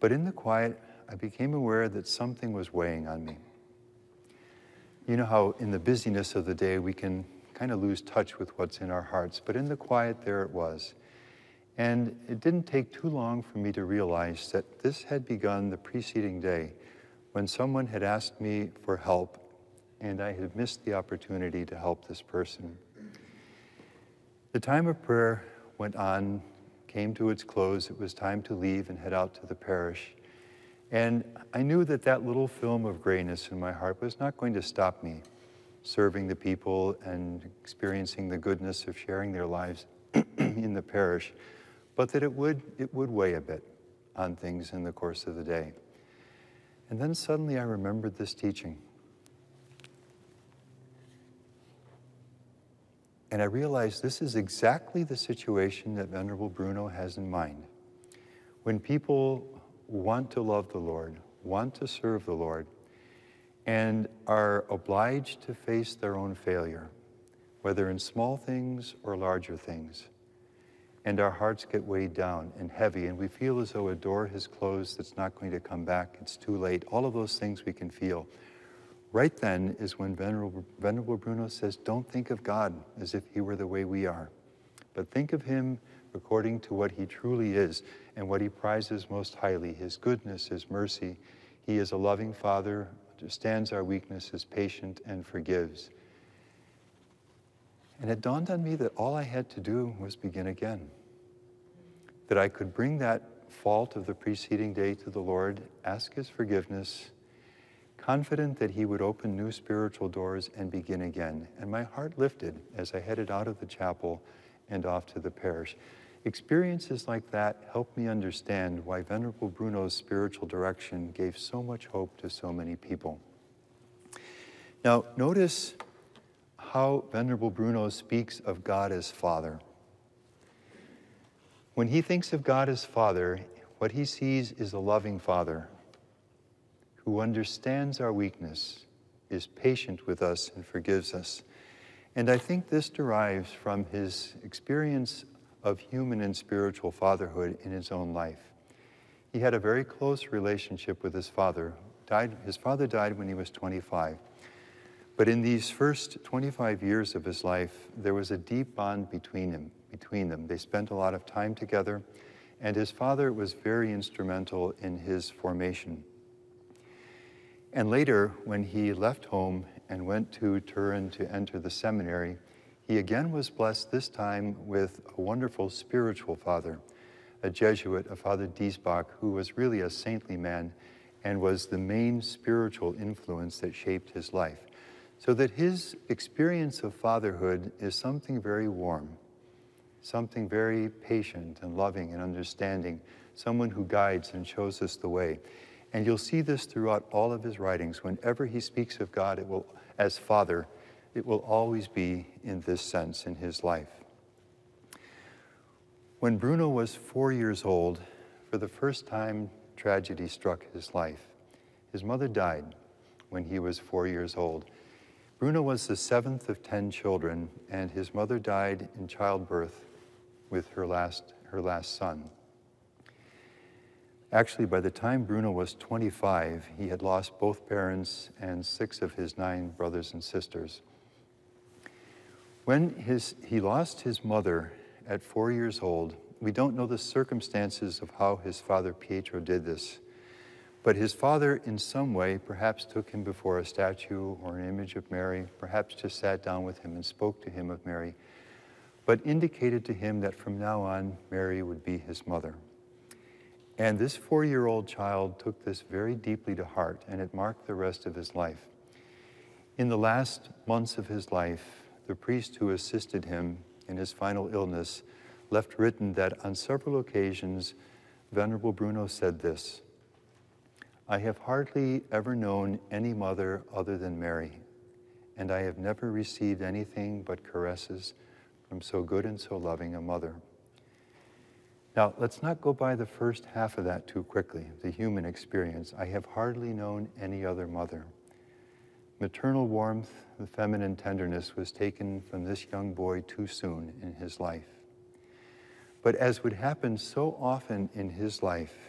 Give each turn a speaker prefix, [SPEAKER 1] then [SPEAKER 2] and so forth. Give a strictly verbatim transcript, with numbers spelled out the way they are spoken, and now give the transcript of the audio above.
[SPEAKER 1] But in the quiet, I became aware that something was weighing on me. You know how in the busyness of the day we can kind of lose touch with what's in our hearts, but in the quiet there it was. And it didn't take too long for me to realize that this had begun the preceding day when someone had asked me for help and I had missed the opportunity to help this person. The time of prayer went on, came to its close. It was time to leave and head out to the parish. And I knew that that little film of grayness in my heart was not going to stop me serving the people and experiencing the goodness of sharing their lives in the parish, but that it would, it would weigh a bit on things in the course of the day. And then suddenly I remembered this teaching. And I realized this is exactly the situation that Venerable Bruno has in mind. When people want to love the Lord, want to serve the Lord, and are obliged to face their own failure, whether in small things or larger things, and our hearts get weighed down and heavy, and we feel as though a door has closed that's not going to come back, it's too late, all of those things we can feel. Right then is when Venerable, Venerable Bruno says, don't think of God as if he were the way we are, but think of him according to what he truly is and what he prizes most highly, his goodness, his mercy. He is a loving Father, understands our weakness, is patient, and forgives. And it dawned on me that all I had to do was begin again, that I could bring that fault of the preceding day to the Lord, ask his forgiveness, confident that he would open new spiritual doors and begin again. And my heart lifted as I headed out of the chapel and off to the parish. Experiences like that helped me understand why Venerable Bruno's spiritual direction gave so much hope to so many people. Now, notice how Venerable Bruno speaks of God as Father. When he thinks of God as Father, what he sees is a loving Father who understands our weakness, is patient with us, and forgives us. And I think this derives from his experience of human and spiritual fatherhood in his own life. He had a very close relationship with his father. Died, his father died when he was twenty-five. But in these first twenty-five years of his life, there was a deep bond between him, between them. They spent a lot of time together, and his father was very instrumental in his formation. And later, when he left home and went to Turin to enter the seminary, he again was blessed, this time with a wonderful spiritual father, a Jesuit, a Father Diesbach, who was really a saintly man and was the main spiritual influence that shaped his life. So that his experience of fatherhood is something very warm, something very patient and loving and understanding, someone who guides and shows us the way. And you'll see this throughout all of his writings. Whenever he speaks of God, it will, as Father, it will always be in this sense in his life. When Bruno was four years old, for the first time, tragedy struck his life. His mother died when he was four years old. Bruno was the seventh of ten children, and his mother died in childbirth with her last, her last son. Actually, by the time Bruno was twenty-five, he had lost both parents and six of his nine brothers and sisters. When his, he lost his mother at four years old, we don't know the circumstances of how his father Pietro did this, but his father in some way perhaps took him before a statue or an image of Mary, perhaps just sat down with him and spoke to him of Mary, but indicated to him that from now on, Mary would be his mother. And this four-year-old child took this very deeply to heart, and it marked the rest of his life. In the last months of his life, the priest who assisted him in his final illness left written that on several occasions, Venerable Bruno said this, "I have hardly ever known any mother other than Mary, and I have never received anything but caresses from so good and so loving a mother." Now, let's not go by the first half of that too quickly, the human experience. I have hardly known any other mother. Maternal warmth, the feminine tenderness was taken from this young boy too soon in his life. But as would happen so often in his life,